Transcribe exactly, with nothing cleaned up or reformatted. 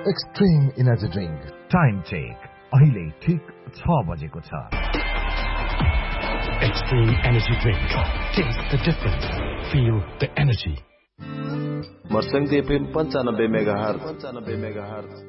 Extreme energy drink. Time check अहिले ठीक छ बजेको छ। Extreme energy drink. Taste the difference. Feel the energy. मर्संग FM पंचानब्बे megahertz पंचानब्बे megahertz